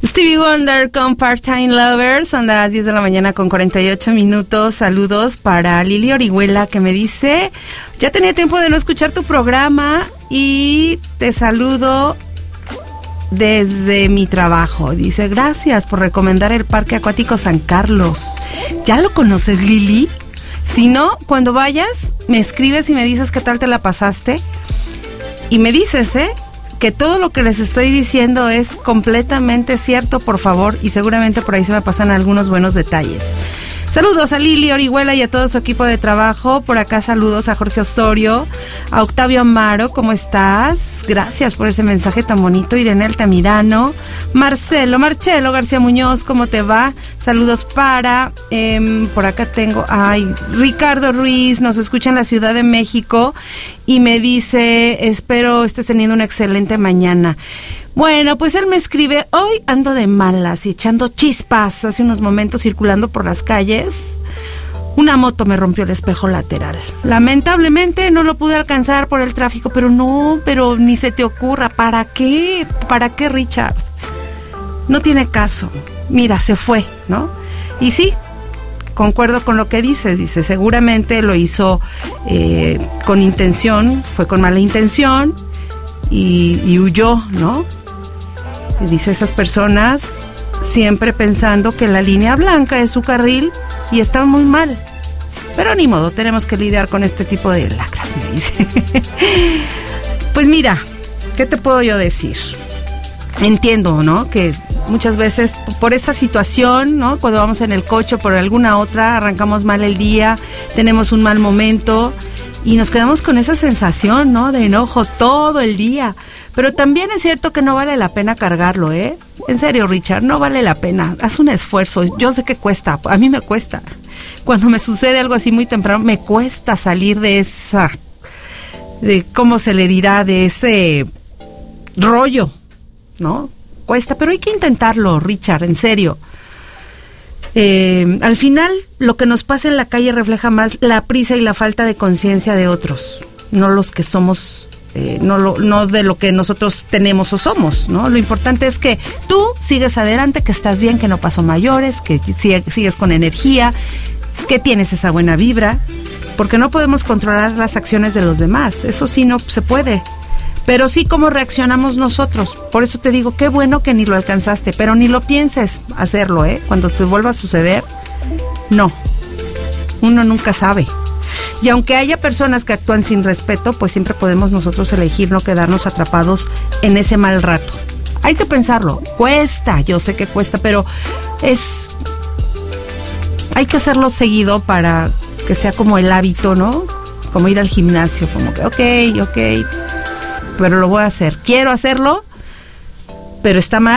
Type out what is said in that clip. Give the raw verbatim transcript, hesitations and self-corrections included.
Stevie Wonder con Part-Time Lovers. Son las diez de la mañana con cuarenta y ocho minutos. Saludos para Lili Orihuela, que me dice: ya tenía tiempo de no escuchar tu programa y te saludo desde mi trabajo. Dice: gracias por recomendar el Parque Acuático San Carlos. ¿Ya lo conoces, Lili? Si no, cuando vayas, me escribes y me dices qué tal te la pasaste. Y me dices, ¿eh? que todo lo que les estoy diciendo es completamente cierto, por favor, y seguramente por ahí se me pasan algunos buenos detalles. Saludos a Lili Orihuela y a todo su equipo de trabajo. Por acá saludos a Jorge Osorio, a Octavio Amaro, ¿cómo estás? Gracias por ese mensaje tan bonito. Irene Altamirano, Marcelo, Marcelo García Muñoz, ¿cómo te va? Saludos para, eh, por acá tengo, ay, Ricardo Ruiz, nos escucha en la Ciudad de México y me dice: espero estés teniendo una excelente mañana. Bueno, pues él me escribe: hoy ando de malas y echando chispas. Hace unos momentos, circulando por las calles, una moto me rompió el espejo lateral. Lamentablemente no lo pude alcanzar por el tráfico, pero no, pero ni se te ocurra. ¿Para qué? ¿Para qué, Richard? No tiene caso. Mira, se fue, ¿no? Y sí, concuerdo con lo que dices. Dice, seguramente lo hizo eh, con intención, fue con mala intención y, y huyó, ¿no? Y dice, esas personas siempre pensando que la línea blanca es su carril y están muy mal. Pero ni modo, tenemos que lidiar con este tipo de lacras, me dice. Pues mira, ¿qué te puedo yo decir? Entiendo, ¿no? Que muchas veces por esta situación, ¿no? Cuando vamos en el coche o por alguna otra, arrancamos mal el día, tenemos un mal momento y nos quedamos con esa sensación, ¿no? De enojo todo el día. Pero también es cierto que no vale la pena cargarlo, ¿eh? En serio, Richard, no vale la pena. Haz un esfuerzo. Yo sé que cuesta. A mí me cuesta. Cuando me sucede algo así muy temprano, me cuesta salir de esa, de cómo se le dirá, de ese rollo, ¿no? Cuesta, pero hay que intentarlo, Richard, en serio. Eh, al final, lo que nos pasa en la calle refleja más la prisa y la falta de conciencia de otros, no los que somos, eh, no, lo, no de lo que nosotros tenemos o somos, ¿no? Lo importante es que tú sigues adelante, que estás bien, que no pasó mayores, que sigue, sigues con energía, que tienes esa buena vibra, porque no podemos controlar las acciones de los demás, eso sí no se puede. Pero sí cómo reaccionamos nosotros. Por eso te digo, qué bueno que ni lo alcanzaste, pero ni lo pienses hacerlo, ¿eh? Cuando te vuelva a suceder, no. Uno nunca sabe. Y aunque haya personas que actúan sin respeto, pues siempre podemos nosotros elegir no quedarnos atrapados en ese mal rato. Hay que pensarlo. Cuesta, yo sé que cuesta, pero es... hay que hacerlo seguido para que sea como el hábito, ¿no? Como ir al gimnasio, como que, ok, ok... pero lo voy a hacer. Quiero hacerlo, pero está mal.